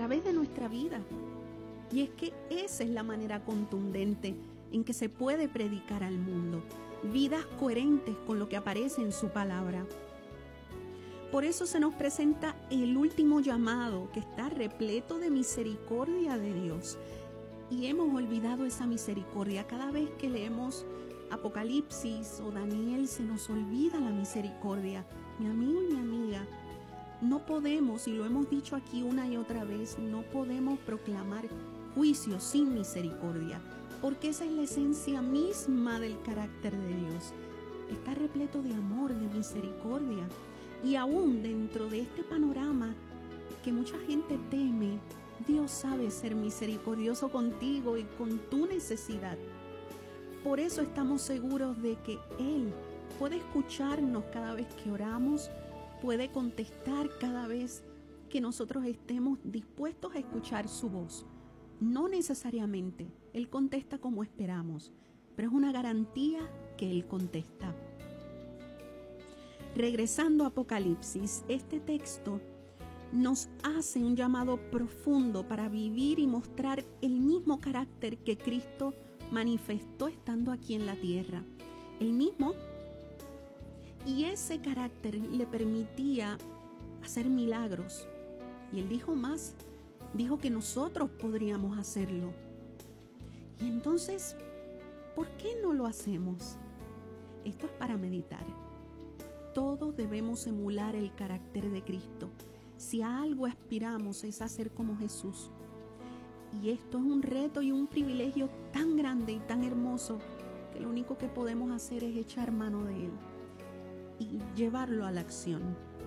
través de nuestra vida. Y es que esa es la manera contundente en que se puede predicar al mundo. Vidas coherentes con lo que aparece en su palabra. Por eso se nos presenta el último llamado, que está repleto de misericordia de Dios. Y hemos olvidado esa misericordia. Cada vez que leemos Apocalipsis o Daniel, se nos olvida la misericordia. Mi amigo y mi amiga, no podemos, y lo hemos dicho aquí una y otra vez, no podemos proclamar juicio sin misericordia, porque esa es la esencia misma del carácter de Dios. Está repleto de amor, de misericordia. Y aún dentro de este panorama que mucha gente teme, Dios sabe ser misericordioso contigo y con tu necesidad. Por eso estamos seguros de que Él puede escucharnos cada vez que oramos, puede contestar cada vez que nosotros estemos dispuestos a escuchar su voz. No necesariamente Él contesta como esperamos, pero es una garantía que Él contesta. Regresando a Apocalipsis, este texto nos hace un llamado profundo para vivir y mostrar el mismo carácter que Cristo manifestó estando aquí en la tierra. El mismo, y ese carácter le permitía hacer milagros. Y Él dijo más, dijo que nosotros podríamos hacerlo. Y entonces, ¿por qué no lo hacemos? Esto es para meditar. Todos debemos emular el carácter de Cristo. Si a algo aspiramos es a ser como Jesús. Y esto es un reto y un privilegio tan grande y tan hermoso que lo único que podemos hacer es echar mano de Él y llevarlo a la acción.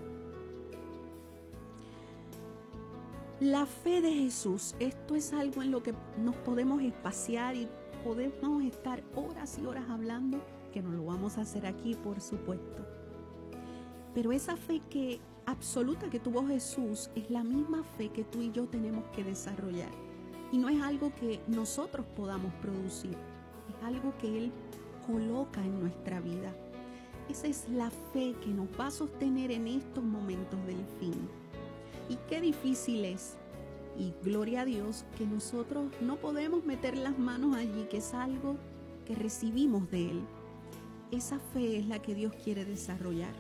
La fe de Jesús, esto es algo en lo que nos podemos espaciar y podemos estar horas y horas hablando, que no lo vamos a hacer aquí, por supuesto. Pero esa fe absoluta que tuvo Jesús es la misma fe que tú y yo tenemos que desarrollar. Y no es algo que nosotros podamos producir, es algo que Él coloca en nuestra vida. Esa es la fe que nos va a sostener en estos momentos del fin. Y qué difícil es, y gloria a Dios, que nosotros no podemos meter las manos allí, que es algo que recibimos de Él. Esa fe es la que Dios quiere desarrollar.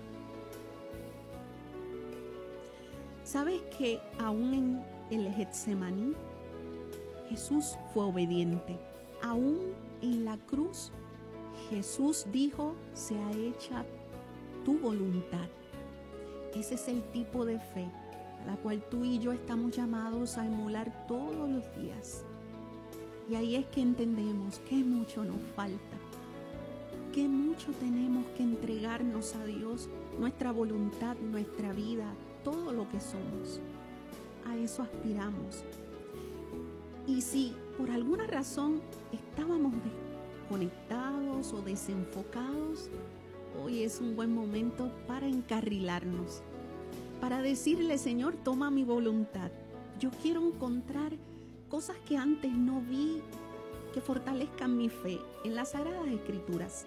¿Sabes que aún en el Getsemaní, Jesús fue obediente? Aún en la cruz, Jesús dijo, sea hecha tu voluntad. Ese es el tipo de fe a la cual tú y yo estamos llamados a emular todos los días. Y ahí es que entendemos que mucho nos falta, que mucho tenemos que entregarnos a Dios, nuestra voluntad, nuestra vida, todo lo que somos. A eso aspiramos. Y si por alguna razón estábamos desconectados o desenfocados, hoy es un buen momento para encarrilarnos, para decirle, Señor, toma mi voluntad. Yo quiero encontrar cosas que antes no vi, que fortalezcan mi fe en las Sagradas Escrituras.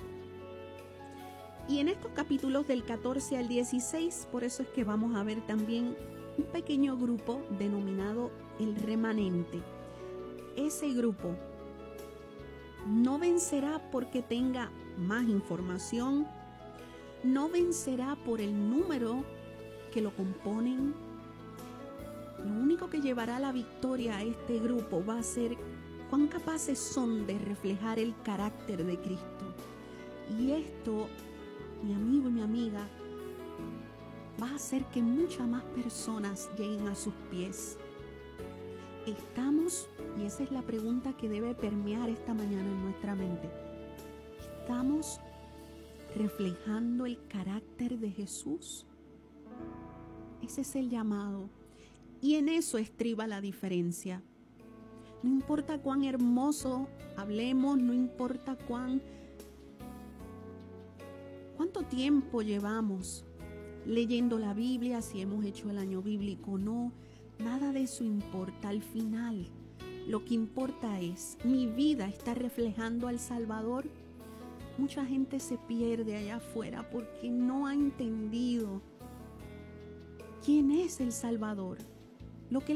Y en estos capítulos del 14 al 16, por eso es que vamos a ver también un pequeño grupo denominado el remanente. Ese grupo no vencerá porque tenga más información, no vencerá por el número que lo componen. Lo único que llevará la victoria a este grupo va a ser cuán capaces son de reflejar el carácter de Cristo. Y esto, mi amigo y mi amiga, va a hacer que muchas más personas lleguen a sus pies. ¿Estamos? Y esa es la pregunta que debe permear esta mañana en nuestra mente. ¿Estamos reflejando el carácter de Jesús? Ese es el llamado. Y en eso estriba la diferencia. No importa cuán hermoso hablemos, no importa cuánto tiempo llevamos leyendo la Biblia, si hemos hecho el año bíblico o no, nada de eso importa. Al final, lo que importa es, mi vida está reflejando al Salvador. Mucha gente se pierde allá afuera porque no ha entendido quién es el Salvador. Lo que